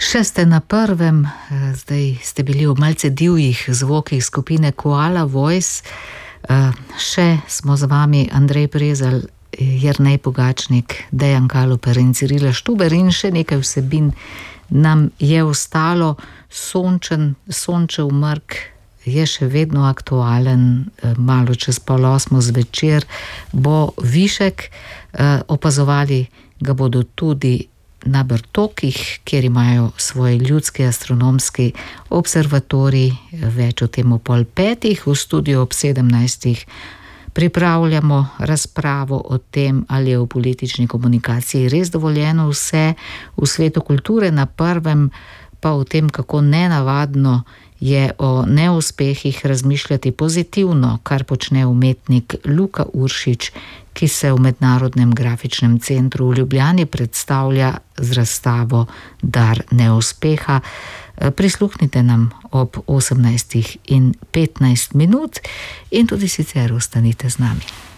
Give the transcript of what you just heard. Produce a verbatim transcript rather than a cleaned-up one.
Še ste na prvem, zdaj ste bili v malce divjih zvokih skupine Koala Voice. Še smo z vami Andrej Prezelj, Jernej Pogačnik, Dejan Kaluper in Cirila Štuber in še nekaj vsebin nam je ostalo. Sončen, sončev mrk je še vedno aktualen, malo čez pol osmo zvečer bo višek, opazovali ga bodo tudi na Bertokih, kjer imajo svoj ljudski astronomski observatorij, več o tem o pol petih, v studiu ob sedemnajstih pripravljamo razpravo o tem, ali je v politični komunikaciji res dovoljeno vse, v svetu kulture na prvem pa o tem, kako nenavadno je o neuspehih razmišljati pozitivno, kar počne umetnik Luka Uršič, ki se v Mednarodnem grafičnem centru v Ljubljani predstavlja z razstavo Dar neuspeha. Prisluhnite nam ob osemnajstih in petnajst minut in tudi sicer ostanite z nami.